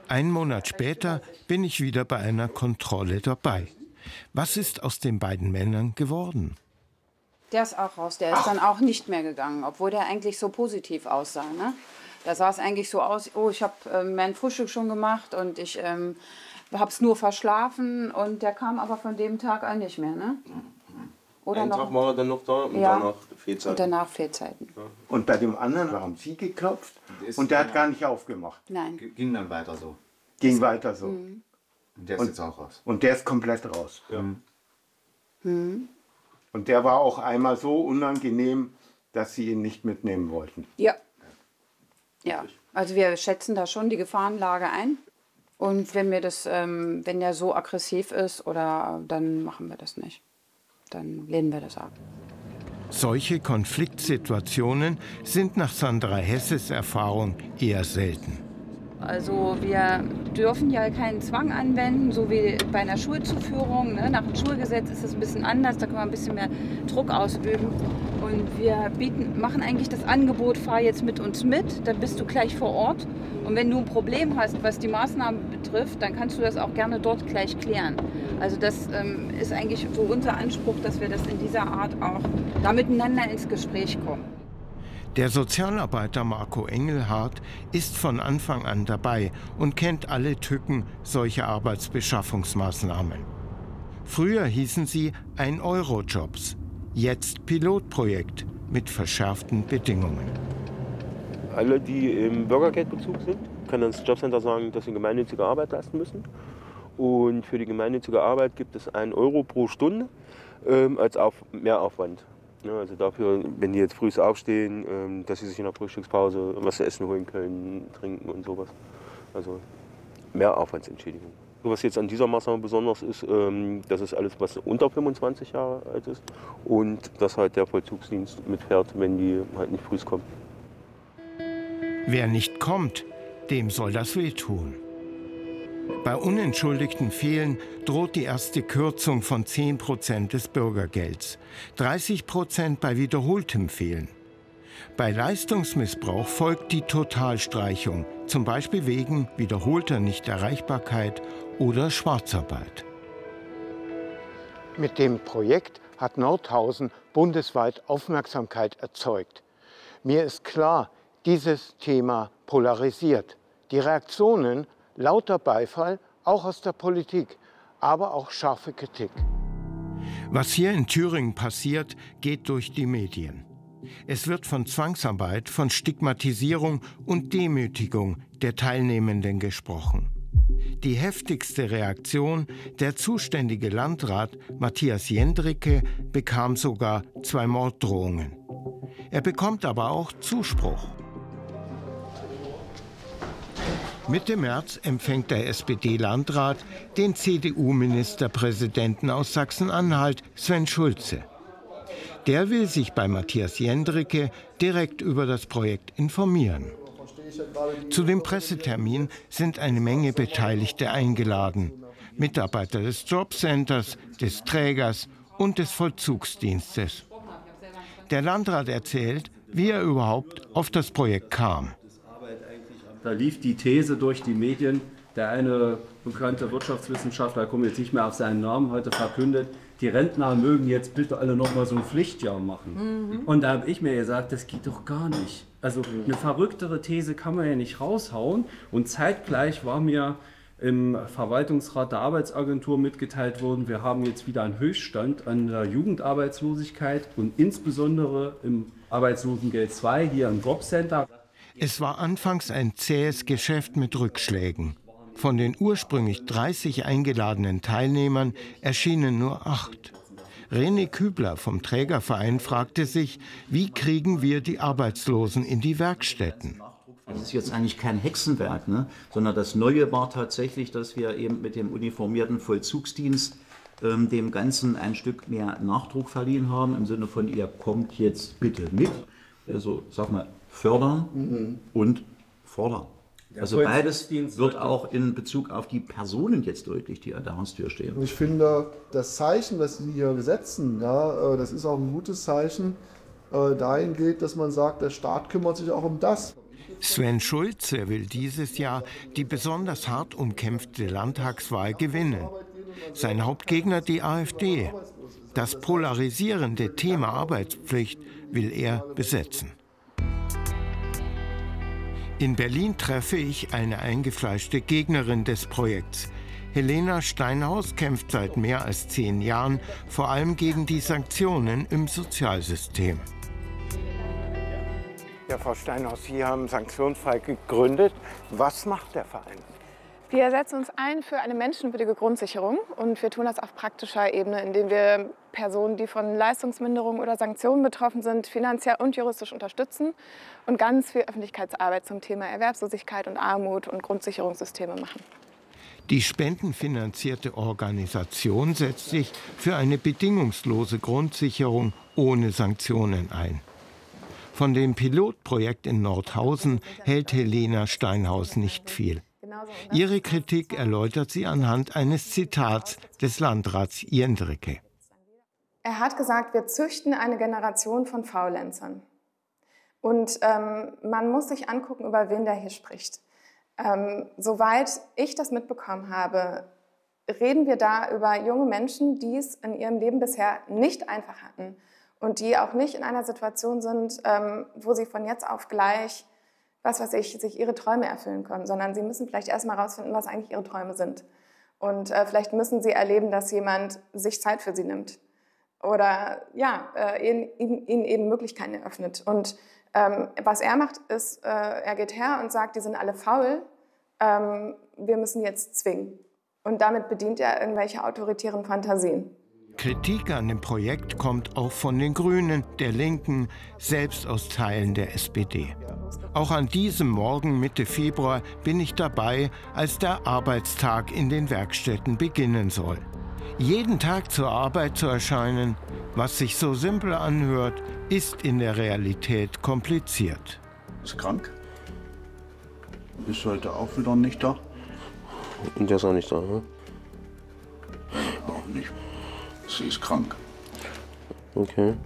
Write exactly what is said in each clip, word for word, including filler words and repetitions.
Einen Monat später bin ich wieder bei einer Kontrolle dabei. Was ist aus den beiden Männern geworden? Der ist auch raus. Der ist dann auch nicht mehr gegangen, obwohl der eigentlich so positiv aussah. Ne? Da sah es eigentlich so aus, oh, ich habe ähm, mein Frühstück schon gemacht und ich ähm, habe es nur verschlafen. Und der kam aber von dem Tag an nicht mehr. Ne? Oder Einen noch, Tag war er dann noch da und ja, danach Fehlzeiten. Und danach Fehlzeiten. Ja. Und bei dem anderen haben Sie geklopft und der hat gar nicht aufgemacht? Nein. Ging dann weiter so? Ging weiter so. Mhm. Und der ist und, jetzt auch raus? Und der ist komplett raus. Ja. Mhm. Und der war auch einmal so unangenehm, dass Sie ihn nicht mitnehmen wollten? Ja. Ja, also wir schätzen da schon die Gefahrenlage ein. Und wenn mir das, ähm, wenn der so aggressiv ist, oder dann machen wir das nicht. Dann lehnen wir das ab. Solche Konfliktsituationen sind nach Sandra Hesses Erfahrung eher selten. Also wir dürfen ja keinen Zwang anwenden, so wie bei einer Schulzuführung. Ne? Nach dem Schulgesetz ist das ein bisschen anders, da können wir ein bisschen mehr Druck ausüben. Und wir bieten, machen eigentlich das Angebot, fahr jetzt mit uns mit, dann bist du gleich vor Ort. Und wenn du ein Problem hast, was die Maßnahmen betrifft, dann kannst du das auch gerne dort gleich klären. Also das ähm, ist eigentlich so unser Anspruch, dass wir das in dieser Art auch da miteinander ins Gespräch kommen. Der Sozialarbeiter Marco Engelhardt ist von Anfang an dabei und kennt alle Tücken solcher Arbeitsbeschaffungsmaßnahmen. Früher hießen sie ein-Euro-Jobs, jetzt Pilotprojekt mit verschärften Bedingungen. Alle, die im Bürgergeldbezug sind, können ans Jobcenter sagen, dass sie gemeinnützige Arbeit leisten müssen. Und für die gemeinnützige Arbeit gibt es einen Euro pro Stunde ähm, als Auf Mehraufwand. Ja, also dafür, wenn die jetzt früh aufstehen, ähm, dass sie sich in der Frühstückspause was zu essen holen können, trinken und sowas. Also Mehraufwandsentschädigung. Was jetzt an dieser Maßnahme besonders ist, ähm, das ist alles, was unter fünfundzwanzig Jahre alt ist und dass halt der Vollzugsdienst mitfährt, wenn die halt nicht früh kommen. Wer nicht kommt, dem soll das wehtun. Bei unentschuldigten Fehlen droht die erste Kürzung von zehn Prozent des Bürgergelds, dreißig Prozent bei wiederholtem Fehlen. Bei Leistungsmissbrauch folgt die Totalstreichung, zum Beispiel wegen wiederholter Nichterreichbarkeit oder Schwarzarbeit. Mit dem Projekt hat Nordhausen bundesweit Aufmerksamkeit erzeugt. Mir ist klar, dieses Thema polarisiert. Die Reaktionen lauter Beifall, auch aus der Politik, aber auch scharfe Kritik. Was hier in Thüringen passiert, geht durch die Medien. Es wird von Zwangsarbeit, von Stigmatisierung und Demütigung der Teilnehmenden gesprochen. Die heftigste Reaktion, der zuständige Landrat Matthias Jendricke bekam sogar zwei Morddrohungen. Er bekommt aber auch Zuspruch. Mitte März empfängt der S P D-Landrat den C D U-Ministerpräsidenten aus Sachsen-Anhalt, Sven Schulze. Der will sich bei Matthias Jendricke direkt über das Projekt informieren. Zu dem Pressetermin sind eine Menge Beteiligte eingeladen. Mitarbeiter des Jobcenters, des Trägers und des Vollzugsdienstes. Der Landrat erzählt, wie er überhaupt auf das Projekt kam. Da lief die These durch die Medien, der eine bekannte Wirtschaftswissenschaftler, ich komme jetzt nicht mehr auf seinen Namen, heute verkündet, die Rentner mögen jetzt bitte alle noch mal so ein Pflichtjahr machen. Mhm. Und da habe ich mir gesagt, das geht doch gar nicht. Also eine verrücktere These kann man ja nicht raushauen. Und zeitgleich war mir im Verwaltungsrat der Arbeitsagentur mitgeteilt worden, wir haben jetzt wieder einen Höchststand an der Jugendarbeitslosigkeit und insbesondere im Arbeitslosengeld zwei hier im Jobcenter. Es war anfangs ein zähes Geschäft mit Rückschlägen. Von den ursprünglich dreißig eingeladenen Teilnehmern erschienen nur acht. René Kübler vom Trägerverein fragte sich, wie kriegen wir die Arbeitslosen in die Werkstätten? Das ist jetzt eigentlich kein Hexenwerk, ne? Sondern das Neue war tatsächlich, dass wir eben mit dem uniformierten Vollzugsdienst ähm, dem Ganzen ein Stück mehr Nachdruck verliehen haben, im Sinne von, ihr kommt jetzt bitte mit. Also, sag mal, fördern mhm. und fordern. Der also beides wird auch in Bezug auf die Personen jetzt deutlich, die an der Haustür stehen. Ich finde, das Zeichen, was Sie hier setzen, ja, das ist auch ein gutes Zeichen, dahin geht, dass man sagt, der Staat kümmert sich auch um das. Sven Schulze will dieses Jahr die besonders hart umkämpfte Landtagswahl gewinnen. Sein Hauptgegner die AfD. Das polarisierende Thema Arbeitspflicht will er besetzen. In Berlin treffe ich eine eingefleischte Gegnerin des Projekts. Helena Steinhaus kämpft seit mehr als zehn Jahren vor allem gegen die Sanktionen im Sozialsystem. Ja, Frau Steinhaus, Sie haben Sanktionsfrei gegründet. Was macht der Verein? Wir setzen uns ein für eine menschenwürdige Grundsicherung und wir tun das auf praktischer Ebene, indem wir Personen, die von Leistungsminderungen oder Sanktionen betroffen sind, finanziell und juristisch unterstützen und ganz viel Öffentlichkeitsarbeit zum Thema Erwerbslosigkeit und Armut und Grundsicherungssysteme machen. Die spendenfinanzierte Organisation setzt sich für eine bedingungslose Grundsicherung ohne Sanktionen ein. Von dem Pilotprojekt in Nordhausen hält Helena Steinhaus nicht viel. Ihre Kritik erläutert sie anhand eines Zitats des Landrats Jendricke. Er hat gesagt, wir züchten eine Generation von Faulenzern. Und ähm, man muss sich angucken, über wen der hier spricht. Ähm, soweit ich das mitbekommen habe, reden wir da über junge Menschen, die es in ihrem Leben bisher nicht einfach hatten und die auch nicht in einer Situation sind, ähm, wo sie von jetzt auf gleich, was weiß ich, sich ihre Träume erfüllen können, sondern sie müssen vielleicht erstmal herausfinden, was eigentlich ihre Träume sind. Und äh, vielleicht müssen sie erleben, dass jemand sich Zeit für sie nimmt oder ja, äh, ihnen, ihnen eben Möglichkeiten eröffnet. Und ähm, was er macht, ist, äh, er geht her und sagt, die sind alle faul, ähm, wir müssen jetzt zwingen. Und damit bedient er irgendwelche autoritären Fantasien. Kritik an dem Projekt kommt auch von den Grünen, der Linken, selbst aus Teilen der S P D. Auch an diesem Morgen Mitte Februar bin ich dabei, als der Arbeitstag in den Werkstätten beginnen soll. Jeden Tag zur Arbeit zu erscheinen, was sich so simpel anhört, ist in der Realität kompliziert. Ist krank? Ist heute auch wieder nicht da? Und der ist auch nicht da, ne? Auch nicht. Sie ist krank. Okay.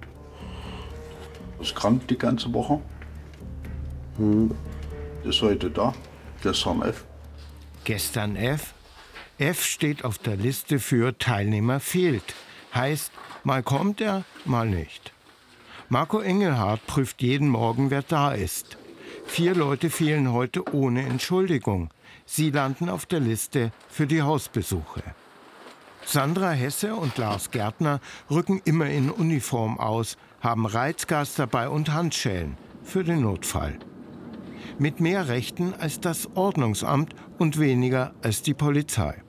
Ist krank die ganze Woche. Hm. Ist heute da. Gestern F. Gestern F? F steht auf der Liste für Teilnehmer fehlt. Heißt, mal kommt er, mal nicht. Marco Engelhardt prüft jeden Morgen, wer da ist. Vier Leute fehlen heute ohne Entschuldigung. Sie landen auf der Liste für die Hausbesuche. Sandra Hesse und Lars Gärtner rücken immer in Uniform aus, haben Reizgas dabei und Handschellen für den Notfall. Mit mehr Rechten als das Ordnungsamt und weniger als die Polizei.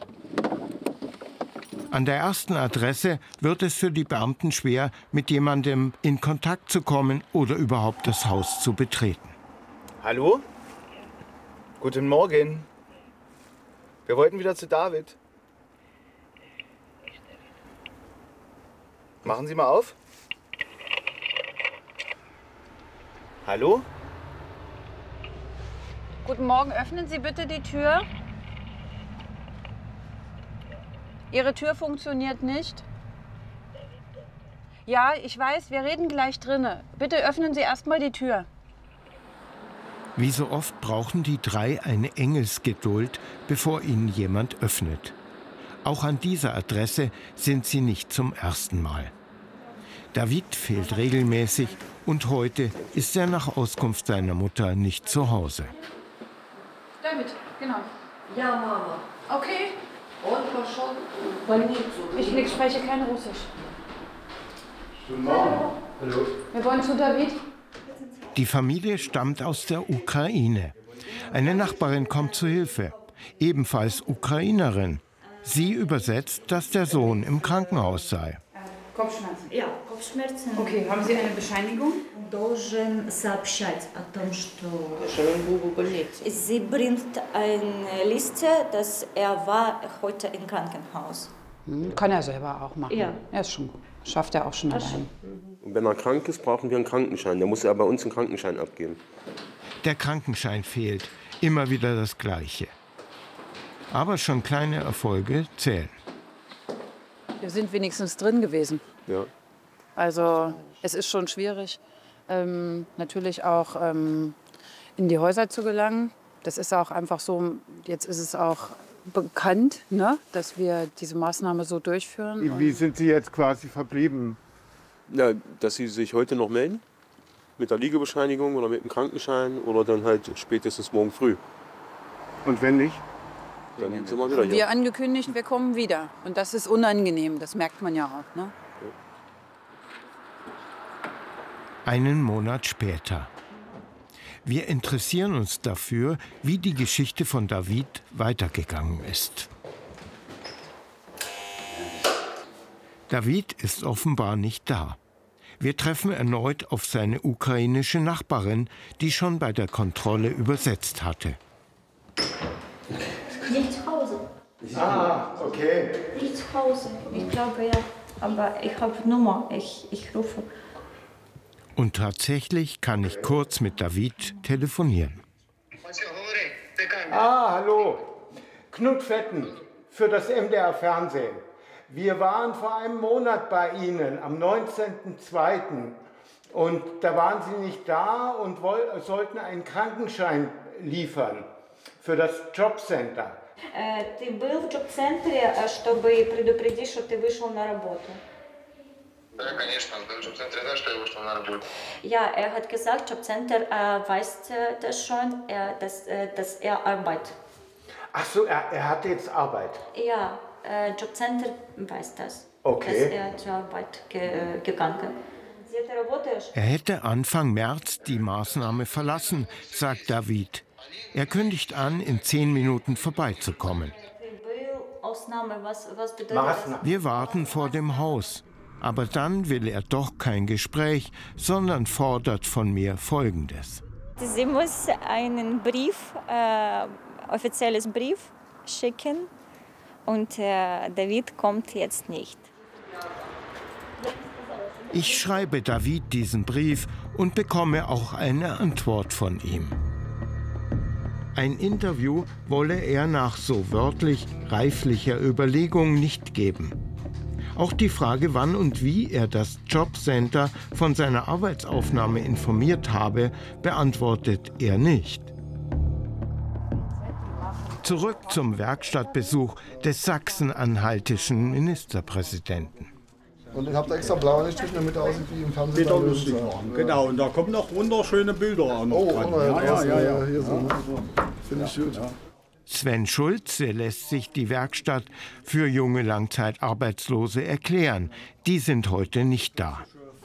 An der ersten Adresse wird es für die Beamten schwer, mit jemandem in Kontakt zu kommen oder überhaupt das Haus zu betreten. Hallo? Guten Morgen. Wir wollten wieder zu David. Machen Sie mal auf. Hallo? Guten Morgen, öffnen Sie bitte die Tür. Ihre Tür funktioniert nicht. Ja, ich weiß, wir reden gleich drinne. Bitte öffnen Sie erst mal die Tür. Wie so oft brauchen die drei eine Engelsgeduld, bevor ihnen jemand öffnet. Auch an dieser Adresse sind sie nicht zum ersten Mal. David fehlt regelmäßig und heute ist er nach Auskunft seiner Mutter nicht zu Hause. David, genau. Ja, Mama. Okay. Он пошел в больницу. Ich, ich spreche kein Russisch. Guten Morgen. Hallo. Wir wollen zu David. Die Familie stammt aus der Ukraine. Eine Nachbarin kommt zu Hilfe, ebenfalls Ukrainerin. Sie übersetzt, dass der Sohn im Krankenhaus sei. Kopfschmerzen. Ja, Kopfschmerzen. Okay, haben Sie eine Bescheinigung? Должен сообщать о том, что sie bringt eine Liste, dass er war heute im Krankenhaus. Kann er selber auch machen. Ja. Er ist schon gut. Schafft er auch schon allein. Und wenn er krank ist, brauchen wir einen Krankenschein. Der muss er bei uns einen Krankenschein abgeben. Der Krankenschein fehlt. Immer wieder das Gleiche. Aber schon kleine Erfolge zählen. Wir sind wenigstens drin gewesen. Ja. Also es ist schon schwierig. Ähm, natürlich auch ähm, in die Häuser zu gelangen. Das ist auch einfach so, jetzt ist es auch bekannt, ne, dass wir diese Maßnahme so durchführen. Wie sind Sie jetzt quasi verblieben? Ja, dass Sie sich heute noch melden, mit der Liegebescheinigung oder mit dem Krankenschein oder dann halt spätestens morgen früh. Und wenn nicht? Dann sind wir wieder hier. Wir angekündigt, wir kommen wieder. Und das ist unangenehm, das merkt man ja auch. Ne? Einen Monat später. Wir interessieren uns dafür, wie die Geschichte von David weitergegangen ist. David ist offenbar nicht da. Wir treffen erneut auf seine ukrainische Nachbarin, die schon bei der Kontrolle übersetzt hatte. Nicht zu Hause. Ah, okay. Nicht zu Hause. Ich glaube ja, aber ich habe Nummer. Ich, ich rufe. Und tatsächlich kann ich kurz mit David telefonieren. Ah, hallo. Knut Fetten für das M D R Fernsehen. Wir waren vor einem Monat bei Ihnen am neunzehnten zweiten und da waren Sie nicht da und sollten einen Krankenschein liefern für das Jobcenter. Ты был в джоб-центре, чтобы предупредить, что ты вышел на работу? Да, конечно, в Jobcenter знает, что я вышел на работу. Ja, er hat gesagt, Jobcenter äh, weiß äh, das schon, äh, dass, äh, dass er arbeitet. Ach so, er, er hat jetzt Arbeit? Ja, äh, Jobcenter weiß das, okay. dass er zur Arbeit ge gegangen ist. Er hätte Anfang März die Maßnahme verlassen, sagt David. Er kündigt an, in zehn Minuten vorbeizukommen. Wir warten vor dem Haus. Aber dann will er doch kein Gespräch, sondern fordert von mir Folgendes. Sie muss einen Brief, äh, offizielles Brief schicken und äh, David kommt jetzt nicht. Ich schreibe David diesen Brief und bekomme auch eine Antwort von ihm. Ein Interview wolle er nach so wörtlich reiflicher Überlegung nicht geben. Auch die Frage, wann und wie er das Jobcenter von seiner Arbeitsaufnahme informiert habe, beantwortet er nicht. Zurück zum Werkstattbesuch des sachsen-anhaltischen Ministerpräsidenten. Und ich habe da extra blau gestrichen, damit er aussieht wie im Fernsehen. Wieder lustig machen, genau. Und da kommen noch wunderschöne Bilder an. Oh, dran. ja, ja, ja, ja, ja. Hier so, ne? Finde ich gut. Sven Schulze lässt sich die Werkstatt für junge Langzeitarbeitslose erklären. Die sind heute nicht da.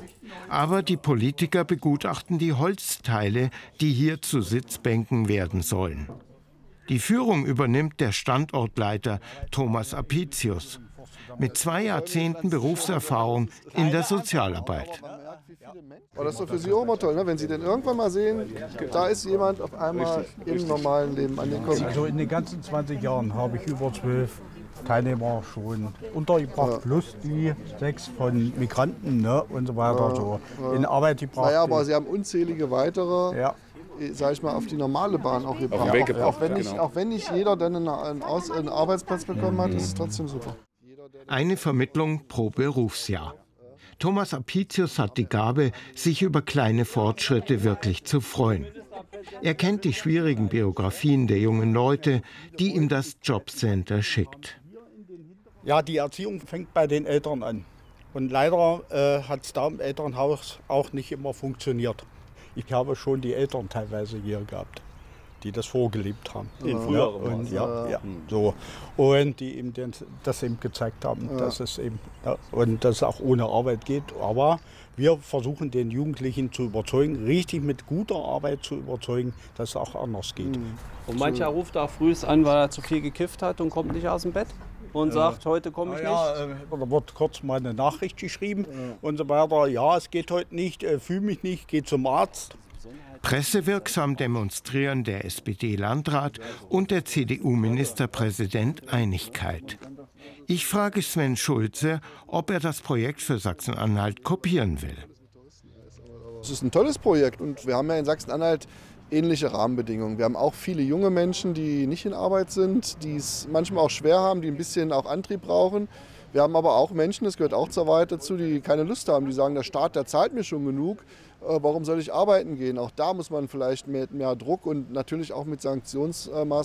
Aber die Politiker begutachten die Holzteile, die hier zu Sitzbänken werden sollen. Die Führung übernimmt der Standortleiter Thomas Apicius mit zwei Jahrzehnten Berufserfahrung in der Sozialarbeit. Aber das ist doch für Sie auch immer toll, ne? Wenn Sie denn irgendwann mal sehen, da ist jemand auf einmal Richtig. im normalen Leben angekommen. Also in den ganzen zwanzig Jahren habe ich über zwölf Teilnehmer schon untergebracht, ja. plus die sechs von Migranten, ne? und so weiter, ja, so ja. in Arbeit gebracht. Naja, aber Sie haben unzählige weitere, ja. sag ich mal, auf die normale Bahn auch gebracht. Auf gebracht, auch, wenn nicht, genau. auch wenn nicht jeder dann einen, einen, Aus-, einen Arbeitsplatz bekommen hat, ist es trotzdem super. Eine Vermittlung pro Berufsjahr. Thomas Apicius hat die Gabe, sich über kleine Fortschritte wirklich zu freuen. Er kennt die schwierigen Biografien der jungen Leute, die ihm das Jobcenter schickt. Ja, die Erziehung fängt bei den Eltern an. Und leider äh, hat es da im Elternhaus auch nicht immer funktioniert. Ich habe schon die Eltern teilweise hier gehabt, die das vorgelebt haben. In früheren ja, und, ja, ja, so. Und die eben den, das eben gezeigt haben, ja. dass es eben ja, und dass es auch ohne Arbeit geht. Aber wir versuchen den Jugendlichen zu überzeugen, richtig mit guter Arbeit zu überzeugen, dass es auch anders geht. Mhm. Und mancher ruft auch früh an, weil er zu viel gekifft hat und kommt nicht aus dem Bett und äh, sagt, heute komme ich ja, nicht. Äh, da wird kurz mal eine Nachricht geschrieben ja. und so weiter. Ja, es geht heute nicht, äh, fühle mich nicht, geh zum Arzt. Pressewirksam demonstrieren der S P D-Landrat und der C D U-Ministerpräsident Einigkeit. Ich frage Sven Schulze, ob er das Projekt für Sachsen-Anhalt kopieren will. Es ist ein tolles Projekt und wir haben ja in Sachsen-Anhalt ähnliche Rahmenbedingungen. Wir haben auch viele junge Menschen, die nicht in Arbeit sind, die es manchmal auch schwer haben, die ein bisschen auch Antrieb brauchen. Wir haben aber auch Menschen, das gehört auch zur Wahrheit dazu, die keine Lust haben, die sagen, der Staat, der zahlt mir schon genug, äh, warum soll ich arbeiten gehen? Auch da muss man vielleicht mit mehr Druck und natürlich auch mit Sanktionsmaßnahmen